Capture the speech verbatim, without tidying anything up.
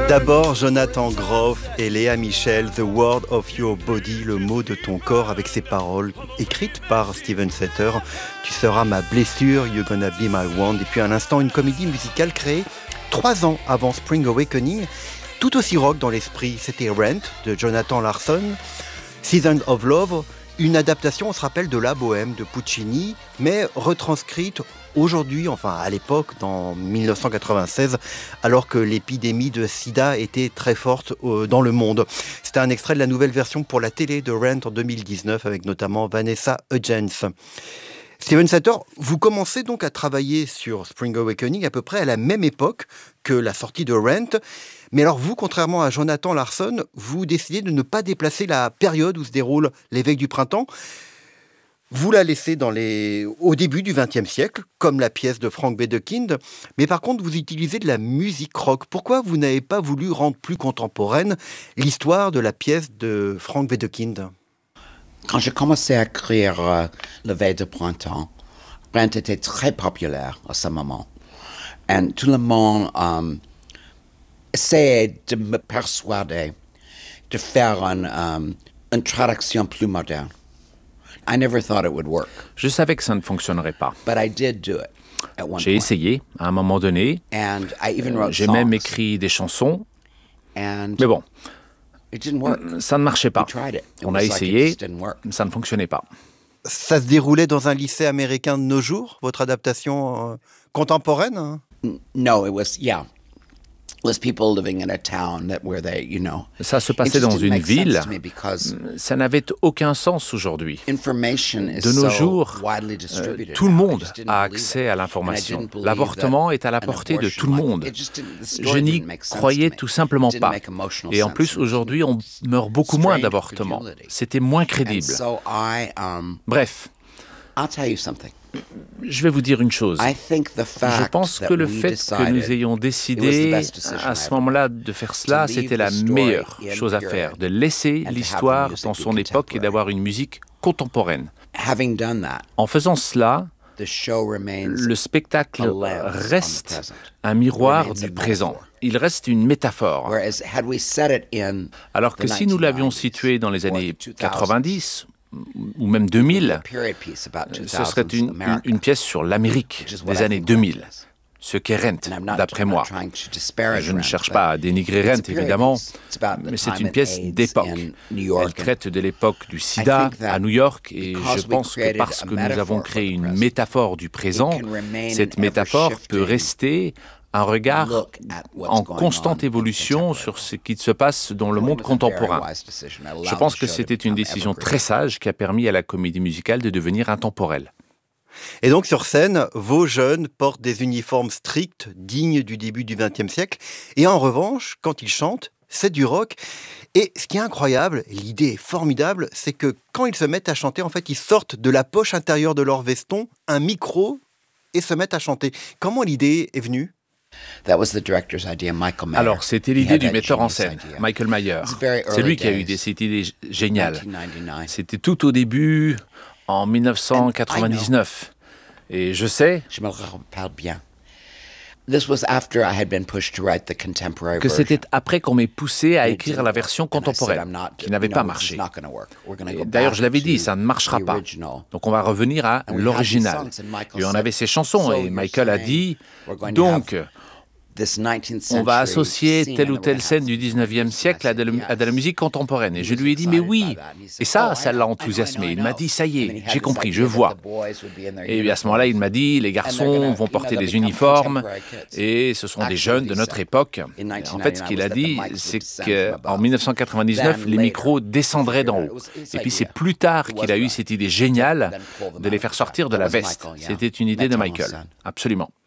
D'abord, Jonathan Groff et Léa Michel, The Word of Your Body, le mot de ton corps, avec ses paroles écrites par Steven Setter. Tu seras ma blessure, You're Gonna Be My Wound. Et puis à l'instant, une comédie musicale créée trois ans avant Spring Awakening, tout aussi rock dans l'esprit. C'était Rent de Jonathan Larson, Seasons of Love, une adaptation, on se rappelle, de La Bohème de Puccini, mais retranscrite aujourd'hui, enfin à l'époque, dans dix-neuf cent quatre-vingt-seize, alors que l'épidémie de sida était très forte euh, dans le monde. C'était un extrait de la nouvelle version pour la télé de Rent en deux mille dix-neuf, avec notamment Vanessa Hudgens. Steven Setter, vous commencez donc à travailler sur Spring Awakening à peu près à la même époque que la sortie de Rent. Mais alors vous, contrairement à Jonathan Larson, vous décidez de ne pas déplacer la période où se déroule l'éveil du printemps. Vous la laissez dans les... au début du vingtième siècle, comme la pièce de Frank Wedekind. Mais par contre, vous utilisez de la musique rock. Pourquoi vous n'avez pas voulu rendre plus contemporaine l'histoire de la pièce de Frank Wedekind ? Quand j'ai commencé à écrire euh, L'éveil du printemps, Rent était très populaire à ce moment. Et tout le monde um, essayait de me persuader de faire une, um, une traduction plus moderne. I never thought it would work. Je savais que ça ne fonctionnerait pas. But I did do it at one J'ai point. essayé à un moment donné. And I even wrote J'ai songs. même écrit des chansons. And Mais bon, it didn't work. ça ne marchait pas. We tried it. It On was a like it essayé, just didn't work. ça ne fonctionnait pas. Ça se déroulait dans un lycée américain de nos jours, votre adaptation euh, contemporaine hein ? No, it was, yeah. It was people living in a town that where they, you know. Ça se It passait just dans didn't une make ville. sense to me because Ça n'avait aucun sens aujourd'hui. information is De nos so jours, widely euh, distributed tout le now. I monde just didn't a believe accès it. à And I l'information. didn't believe L'avortement that est à la an portée de abortion tout le like- monde. it just didn't- the Je story n'y didn't make sense croyais to me. tout simplement It didn't pas. make emotional Et en sense plus, to me. aujourd'hui, on meurt beaucoup moins Strange d'avortements. credulity. C'était moins And crédible. so I, um, Bref, I'll tell you something. je vais vous dire une chose. I think the Je fact pense that que le we fait que decided nous ayons it was the décidé best decision à I ce ever moment-là de faire cela, To leave c'était la the story meilleure in chose à period faire, de laisser and to have the l'histoire music dans be son époque et contemporary. d'avoir une musique contemporaine. Having done that, En faisant cela, the show remains le spectacle a lens on the reste present. un miroir Remains du a présent. metaphor. Il reste une métaphore. Whereas had we set it in Alors que the si nous l'avions nineteen nineties situé dans les or the années two thousands, quatre-vingt-dix ou même deux a mille, period piece about two ce serait thousands une, une, America, une pièce sur l'Amérique which is what des I années think deux Rent mille. is. Ce qu'est Rent, And I'm not- d'après I'm not moi. trying to disparage Je ne Rent, cherche but pas à dénigrer it's a Rent, period évidemment, piece. It's about the mais c'est time une and pièce AIDS d'époque. in New York Elle and- traite de l'époque du sida think that à New York, et because je we pense que created parce a que nous metaphor avons for créé the une present, métaphore du présent, it can remain cette an métaphore ever-shifting peut rester un regard look at what's en going constante on in évolution contemporary sur ce qui se passe dans le I think monde it was a very contemporain. wise decision. It Je allowed pense the que show to c'était une become décision evergreen. très sage qui a permis à la comédie musicale de devenir intemporelle. Et donc sur scène, vos jeunes portent des uniformes stricts, dignes du début du vingtième siècle. Et en revanche, quand ils chantent, c'est du rock. Et ce qui est incroyable, l'idée est formidable, c'est que quand ils se mettent à chanter, en fait, ils sortent de la poche intérieure de leur veston un micro et se mettent à chanter. Comment l'idée est venue ? That was the director's idea, Michael Mayer. Alors, c'était He l'idée had du that metteur en genius scène, idea. Michael Mayer. It was very C'est early lui qui a eu days, des, cette idée g- géniale. nineteen ninety-nine. C'était tout au début, en dix-neuf cent quatre-vingt-dix-neuf. Et je sais Je me rappelle bien. This was after I had been pushed to write the contemporary que version. c'était après qu'on m'ait poussé à And it écrire didn't la work. version And I said, contemporaine, I'm not- qui n'avait you pas know, this is marché. not gonna work. We're gonna Et go D'ailleurs, back je l'avais to dit, ça ne marchera the pas. original. Donc on va revenir à And we had l'original. these songs, and Michael Et on said, avait ces chansons, "So et you're Michael a saying dit, we're going to donc, have this nineteenth on va century associer scene telle ou and we're telle gonna scène have du some dix-neuvième music." siècle à de, la- I said, à de la "Yes." musique contemporaine. Et He je was lui ai dit, mais excited oui. by that. And he said, Et ça, "Oh, I ça know, l'a I know, I enthousiasmé. know, I Il m'a know." dit, ça y And est, then he had j'ai this compris, je idea that vois. the boys would be in their Et à ce moment-là, il m'a dit, les garçons gonna- vont you porter know, des they'll become uniformes, contemporary kids. et ce sont des Actually, jeunes de he notre said, époque. in En nineteen fait, ce qu'il a ninety-nine dit, was that the mics c'est would descend from qu'en above. dix-neuf cent quatre-vingt-dix-neuf, Then les later, micros descendraient d'en it haut. was his Et puis c'est idea. plus tard It qu'il was a eu right. cette idée géniale Then pull them de les out. faire sortir de That la was veste. Michael, yeah. C'était une idée de Metteur en Michael. scène. Absolument.